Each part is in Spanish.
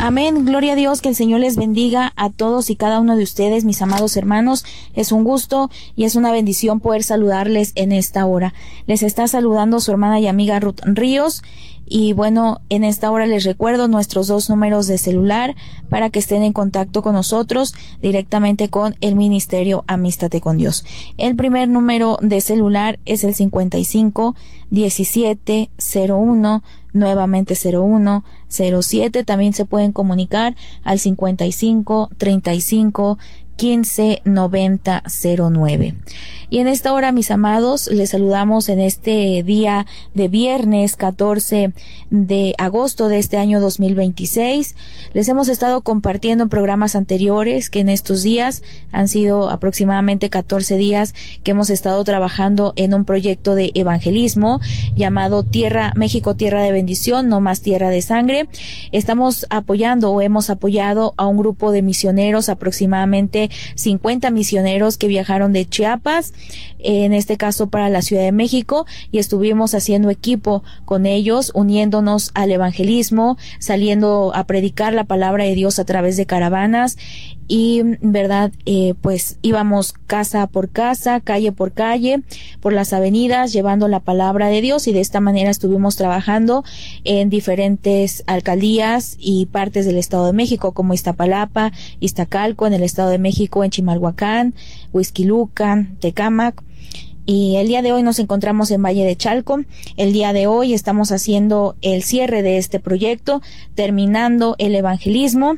Amén, gloria a Dios, que el Señor les bendiga a todos y cada uno de ustedes, mis amados hermanos. Es un gusto y es una bendición poder saludarles en esta hora. Les está saludando su hermana y amiga Ruth Ríos. Y bueno, en esta hora les recuerdo nuestros 2 números de celular para que estén en contacto con nosotros directamente con el Ministerio Amístate con Dios. El primer número de celular es el 55 17 01, nuevamente 01 07. También se pueden comunicar al 55 35 15 90 09. Y en esta hora, mis amados, les saludamos en este día de viernes 14 de agosto de este año 2026. Les hemos estado compartiendo en programas anteriores que en estos días han sido aproximadamente 14 días que hemos estado trabajando en un proyecto de evangelismo llamado México Tierra de Bendición, no más tierra de sangre. Estamos apoyando o hemos apoyado a un grupo de misioneros, aproximadamente 50 misioneros que viajaron de Chiapas, en este caso para la Ciudad de México, y estuvimos haciendo equipo con ellos, uniéndonos al evangelismo, saliendo a predicar la palabra de Dios a través de caravanas. Y verdad, pues íbamos casa por casa, calle por calle, por las avenidas, llevando la palabra de Dios, y de esta manera estuvimos trabajando en diferentes alcaldías y partes del Estado de México, como Iztapalapa, Iztacalco, en el Estado de México, en Chimalhuacán, Huixquilucan, Tecámac. Y el día de hoy nos encontramos en Valle de Chalco. El día de hoy estamos haciendo el cierre de este proyecto, terminando el evangelismo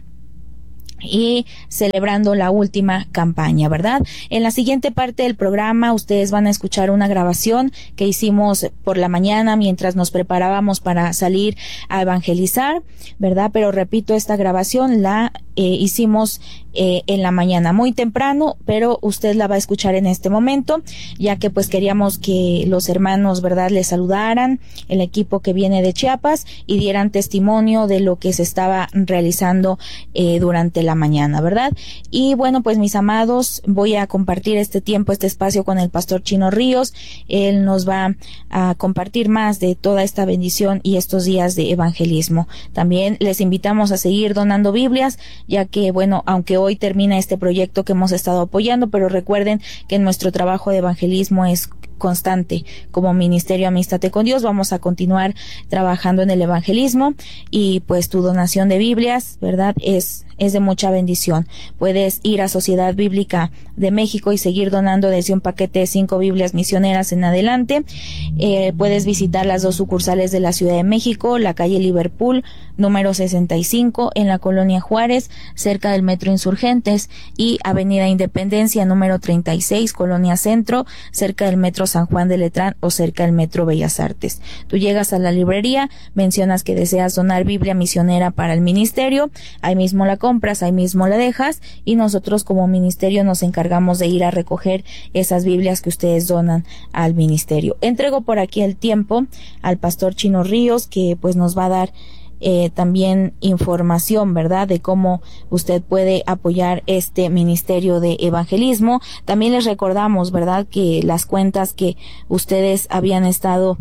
y celebrando la última campaña, ¿verdad? En la siguiente parte del programa ustedes van a escuchar una grabación que hicimos por la mañana mientras nos preparábamos para salir a evangelizar, ¿verdad? Pero repito, esta grabación la hicimos en la mañana muy temprano, pero usted la va a escuchar en este momento, ya que pues queríamos que los hermanos, ¿verdad?, les saludaran, el equipo que viene de Chiapas, y dieran testimonio de lo que se estaba realizando durante la mañana, ¿verdad? Y bueno, pues mis amados, voy a compartir este tiempo, este espacio con el pastor Chino Ríos. Él nos va a compartir más de toda esta bendición y estos días de evangelismo. También les invitamos a seguir donando Biblias, ya que bueno, aunque hoy termina este proyecto que hemos estado apoyando, pero recuerden que nuestro trabajo de evangelismo es constante. Como Ministerio Amístate con Dios vamos a continuar trabajando en el evangelismo, y pues tu donación de Biblias, ¿verdad?, es de mucha bendición. Puedes ir a Sociedad Bíblica de México y seguir donando desde un paquete de 5 Biblias misioneras en adelante. Puedes visitar las 2 sucursales de la Ciudad de México, la calle Liverpool, número 65, en la Colonia Juárez, cerca del Metro Insurgentes, y Avenida Independencia, número 36, Colonia Centro, cerca del Metro San Juan de Letrán o cerca del Metro Bellas Artes. Tú llegas a la librería, mencionas que deseas donar Biblia misionera para el ministerio, ahí mismo la compras, ahí mismo la dejas, y nosotros como ministerio nos encargamos de ir a recoger esas Biblias que ustedes donan al ministerio. Entrego por aquí el tiempo al pastor Chino Ríos, que pues nos va a dar también información, ¿verdad?, de cómo usted puede apoyar este ministerio de evangelismo. También les recordamos, ¿verdad?, que las cuentas que ustedes habían estado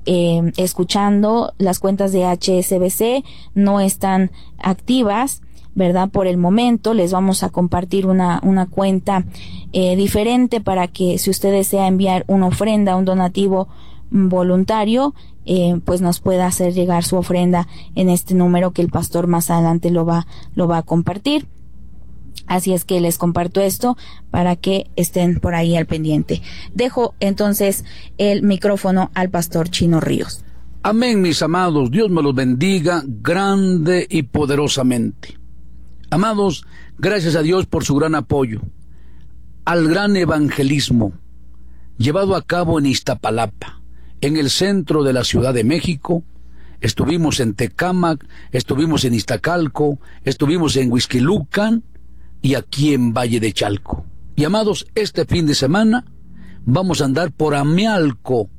escuchando, las cuentas de HSBC no están activas, ¿verdad? Por el momento les vamos a compartir una cuenta diferente para que si usted desea enviar una ofrenda, un donativo voluntario, pues nos pueda hacer llegar su ofrenda en este número que el pastor más adelante lo va a compartir. Así es que les comparto esto para que estén por ahí al pendiente. Dejo entonces el micrófono al pastor Chino Ríos. Amén, mis amados. Dios me los bendiga grande y poderosamente. Amados, gracias a Dios por su gran apoyo al gran evangelismo llevado a cabo en Iztapalapa, en el centro de la Ciudad de México. Estuvimos en Tecámac, estuvimos en Iztacalco, estuvimos en Huixquilucan y aquí en Valle de Chalco. Y amados, este fin de semana vamos a andar por Amealco,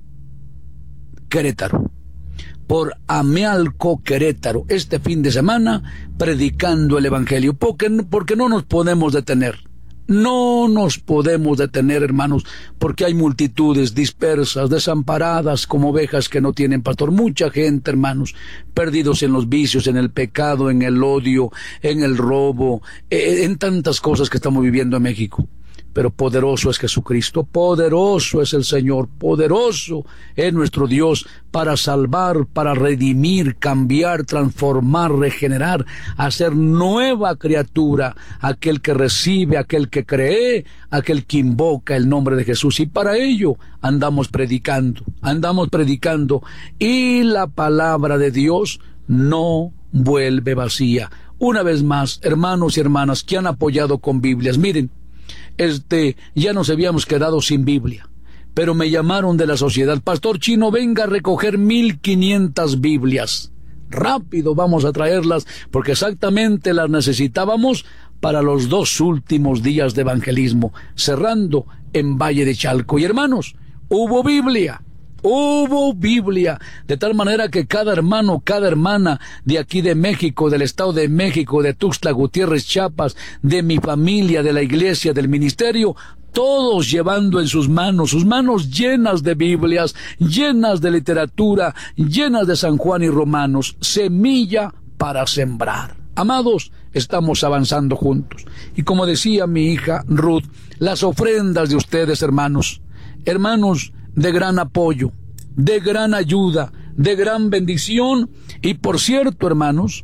Querétaro. Por Amealco, Querétaro, este fin de semana predicando el evangelio, porque no nos podemos detener. No nos podemos detener, hermanos, porque hay multitudes dispersas, desamparadas como ovejas que no tienen pastor. Mucha gente, hermanos, perdidos en los vicios, en el pecado, en el odio, en el robo, en tantas cosas que estamos viviendo en México. Pero poderoso es Jesucristo, poderoso es el Señor, poderoso es nuestro Dios para salvar, para redimir, cambiar, transformar, regenerar, hacer nueva criatura, aquel que recibe, aquel que cree, aquel que invoca el nombre de Jesús. Y para ello andamos predicando, y la palabra de Dios no vuelve vacía. Una vez más, hermanos y hermanas que han apoyado con Biblias, miren, ya nos habíamos quedado sin Biblia, pero me llamaron de la sociedad: Pastor Chino, venga a recoger 1500 Biblias. Rápido, vamos a traerlas, porque exactamente las necesitábamos para los 2 últimos días de evangelismo, cerrando en Valle de Chalco. Y hermanos, hubo Biblia, de tal manera que cada hermano, cada hermana de aquí de México, del Estado de México, de Tuxtla Gutiérrez, Chiapas, de mi familia, de la iglesia, del ministerio, todos llevando en sus manos llenas de Biblias, llenas de literatura, llenas de San Juan y Romanos, semilla para sembrar. Amados, estamos avanzando juntos. Y como decía mi hija Ruth, las ofrendas de ustedes, hermanos, de gran apoyo, de gran ayuda, de gran bendición. Y por cierto, hermanos,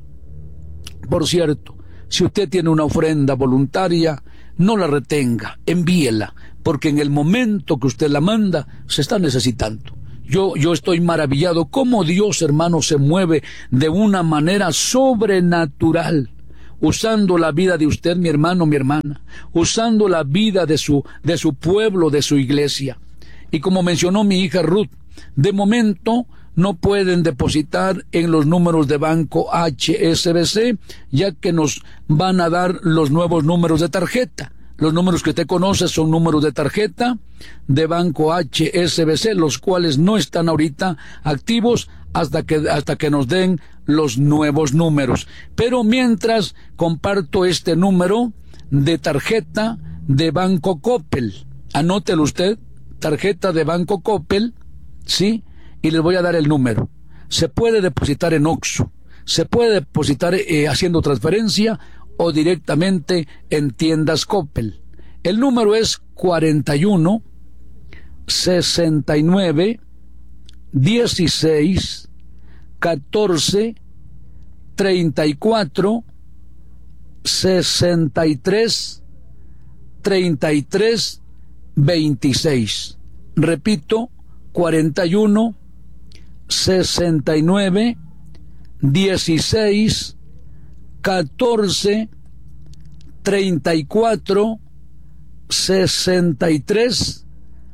si usted tiene una ofrenda voluntaria, no la retenga, envíela, porque en el momento que usted la manda, se está necesitando. Yo estoy maravillado cómo Dios, hermanos, se mueve de una manera sobrenatural, usando la vida de usted, mi hermano, mi hermana, usando la vida de su pueblo, de su iglesia. Y como mencionó mi hija Ruth, de momento no pueden depositar en los números de banco HSBC, ya que nos van a dar los nuevos números de tarjeta. Los números que usted conoce son números de tarjeta de banco HSBC, los cuales no están ahorita activos hasta que nos den los nuevos números. Pero mientras, comparto este número de tarjeta de Banco Coppel. Anótelo usted, tarjeta de Banco Coppel, ¿sí? Y les voy a dar el número. Se puede depositar en Oxxo, se puede depositar haciendo transferencia o directamente en tiendas Coppel. El número es 41 69 16 14 34 63 33 26. Repito, 41 69 16 14 34 63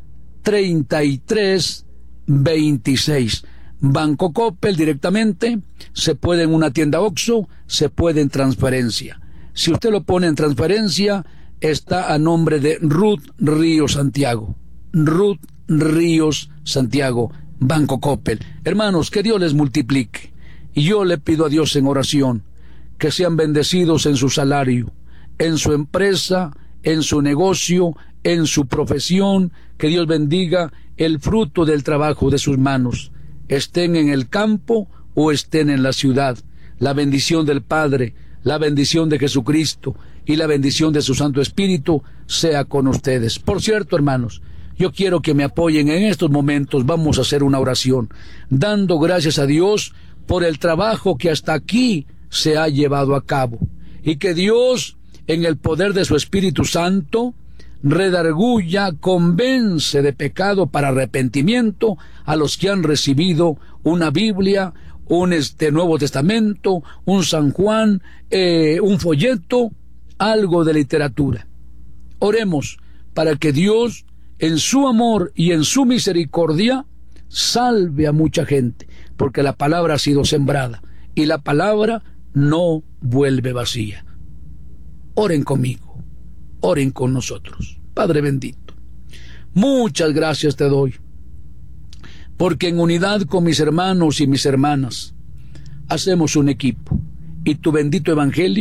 33 26. Banco Coppel directamente, se puede en una tienda Oxxo, se puede en transferencia. Si usted lo pone en transferencia, está a nombre de Ruth Ríos Santiago. Ruth Ríos Santiago, Banco Coppel. Hermanos, que Dios les multiplique. Y yo le pido a Dios en oración que sean bendecidos en su salario, en su empresa, en su negocio, en su profesión. Que Dios bendiga el fruto del trabajo de sus manos, estén en el campo o estén en la ciudad. La bendición del Padre, la bendición de Jesucristo y la bendición de su Santo Espíritu sea con ustedes. Por cierto, hermanos, yo quiero que me apoyen en estos momentos. Vamos a hacer una oración, dando gracias a Dios por el trabajo que hasta aquí se ha llevado a cabo. Y que Dios, en el poder de su Espíritu Santo, redarguya, convence de pecado para arrepentimiento a los que han recibido una Biblia, un Nuevo Testamento, un San Juan, un folleto, algo de literatura. Oremos para que Dios, en su amor y en su misericordia, salve a mucha gente, porque la palabra ha sido sembrada y la palabra no vuelve vacía. Oren conmigo, oren con nosotros. Padre bendito, muchas gracias te doy, porque en unidad con mis hermanos y mis hermanas hacemos un equipo, y tu bendito evangelio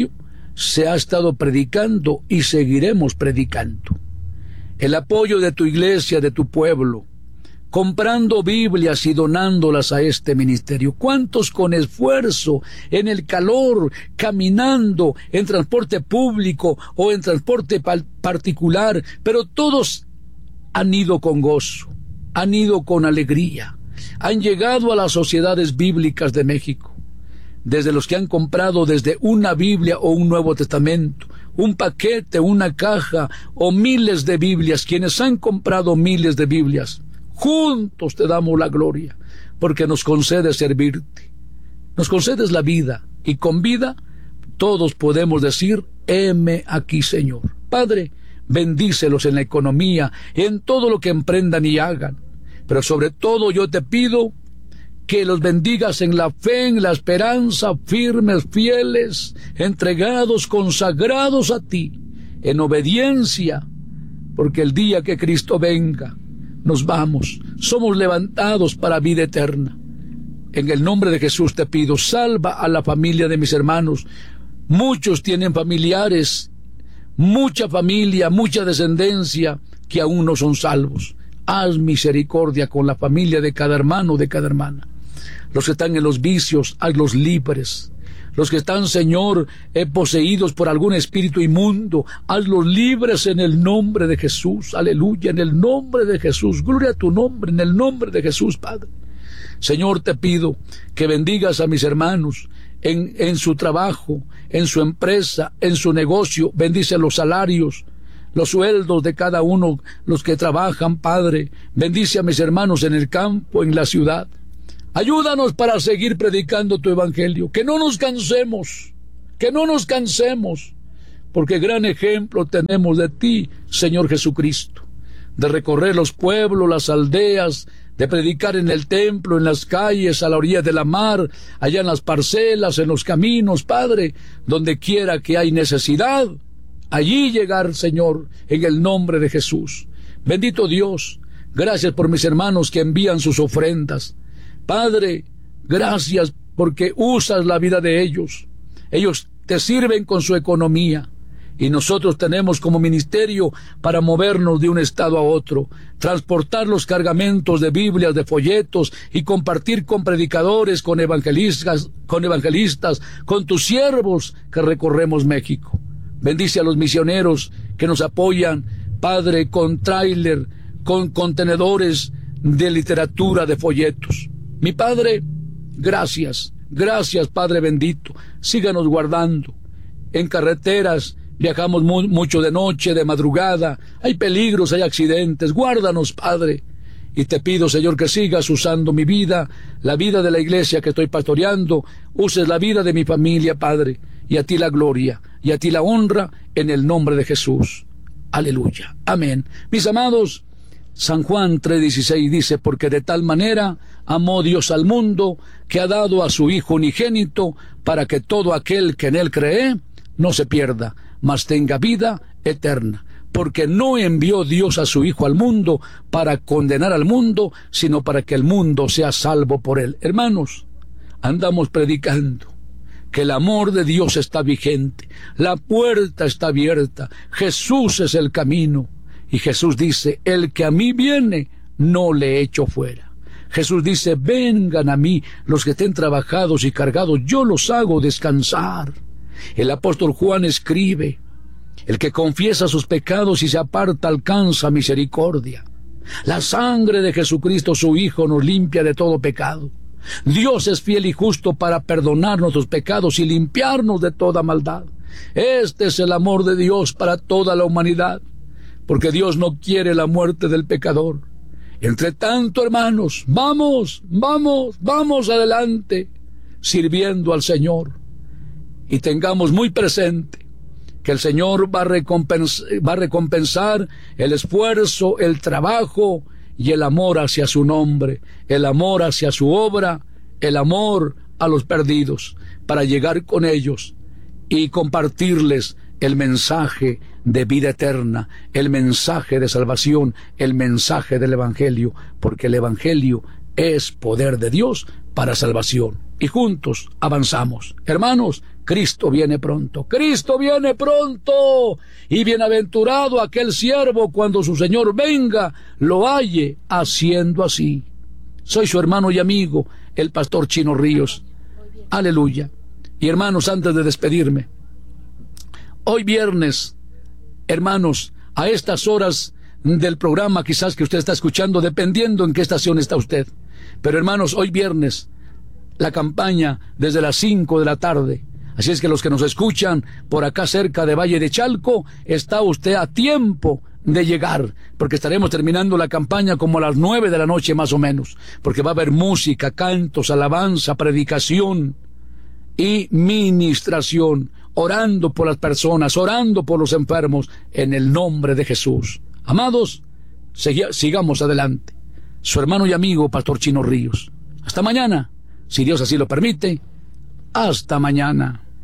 se ha estado predicando y seguiremos predicando. El apoyo de tu iglesia, de tu pueblo, comprando Biblias y donándolas a este ministerio. ¿Cuántos con esfuerzo, en el calor, caminando, en transporte público o en transporte particular? Pero todos han ido con gozo, han ido con alegría, han llegado a las sociedades bíblicas de México. Desde los que han comprado desde una Biblia o un Nuevo Testamento, un paquete, una caja o miles de Biblias, quienes han comprado miles de Biblias, juntos te damos la gloria, porque nos concedes servirte, nos concedes la vida, y con vida todos podemos decir, heme aquí, Señor. Padre, bendícelos en la economía, en todo lo que emprendan y hagan, pero sobre todo yo te pido que los bendigas en la fe, en la esperanza, firmes, fieles, entregados, consagrados a ti, en obediencia, porque el día que Cristo venga, nos vamos, somos levantados para vida eterna. En el nombre de Jesús te pido, salva a la familia de mis hermanos. Muchos tienen familiares, mucha familia, mucha descendencia, que aún no son salvos. Haz misericordia con la familia de cada hermano, de cada hermana. Los que están en los vicios, hazlos libres. Los que están, Señor, poseídos por algún espíritu inmundo, hazlos libres en el nombre de Jesús. Aleluya, en el nombre de Jesús. Gloria a tu nombre, en el nombre de Jesús, Padre. Señor, te pido que bendigas a mis hermanos en su trabajo, en su empresa, en su negocio. Bendice los salarios, los sueldos de cada uno, los que trabajan, Padre. Bendice a mis hermanos en el campo, en la ciudad. Ayúdanos para seguir predicando tu evangelio, que no nos cansemos, porque gran ejemplo tenemos de ti, Señor Jesucristo, de recorrer los pueblos, las aldeas, de predicar en el templo, en las calles, a la orilla de la mar, allá en las parcelas, en los caminos, Padre, donde quiera que hay necesidad, allí llegar, Señor, en el nombre de Jesús. Bendito Dios, gracias por mis hermanos que envían sus ofrendas. Padre, gracias porque usas la vida de ellos. Ellos te sirven con su economía y nosotros tenemos como ministerio para movernos de un estado a otro, transportar los cargamentos de Biblias, de folletos y compartir con predicadores, con evangelistas, con tus siervos que recorremos México. Bendice a los misioneros que nos apoyan, Padre, con tráiler, con contenedores de literatura, de folletos. Mi Padre, gracias, Padre bendito. Síganos guardando. En carreteras viajamos mucho de noche, de madrugada. Hay peligros, hay accidentes. Guárdanos, Padre. Y te pido, Señor, que sigas usando mi vida, la vida de la iglesia que estoy pastoreando. Uses la vida de mi familia, Padre. Y a ti la gloria, y a ti la honra, en el nombre de Jesús. Aleluya. Amén. Mis amados, San Juan 3:16 dice, porque de tal manera amó Dios al mundo, que ha dado a su Hijo unigénito, para que todo aquel que en él cree no se pierda, mas tenga vida eterna. Porque no envió Dios a su Hijo al mundo para condenar al mundo, sino para que el mundo sea salvo por él. Hermanos, andamos predicando que el amor de Dios está vigente, la puerta está abierta, Jesús es el camino. Y Jesús dice, el que a mí viene, no le echo fuera. Jesús dice, vengan a mí los que estén trabajados y cargados, yo los hago descansar. El apóstol Juan escribe, el que confiesa sus pecados y se aparta alcanza misericordia. La sangre de Jesucristo, su Hijo, nos limpia de todo pecado. Dios es fiel y justo para perdonar nuestros pecados y limpiarnos de toda maldad. Este es el amor de Dios para toda la humanidad, porque Dios no quiere la muerte del pecador. Entre tanto, hermanos, vamos adelante, sirviendo al Señor. Y tengamos muy presente que el Señor va a recompensar el esfuerzo, el trabajo y el amor hacia su nombre, el amor hacia su obra, el amor a los perdidos, para llegar con ellos y compartirles el mensaje de vida eterna, el mensaje de salvación, el mensaje del Evangelio, porque el Evangelio es poder de Dios para salvación. Y juntos avanzamos. Hermanos, Cristo viene pronto, Cristo viene pronto, y bienaventurado aquel siervo cuando su Señor venga, lo halle haciendo así. Soy su hermano y amigo, el pastor Chino Ríos. Aleluya. Y hermanos, antes de despedirme, hoy viernes, hermanos, a estas horas del programa quizás que usted está escuchando, dependiendo en qué estación está usted, pero hermanos, hoy viernes, la campaña desde las 5 de la tarde, así es que los que nos escuchan por acá cerca de Valle de Chalco, está usted a tiempo de llegar, porque estaremos terminando la campaña como a las 9 de la noche más o menos, porque va a haber música, cantos, alabanza, predicación y ministración, orando por las personas, orando por los enfermos, en el nombre de Jesús. Amados, sigamos adelante. Su hermano y amigo, Pastor Chino Ríos. Hasta mañana, si Dios así lo permite. Hasta mañana.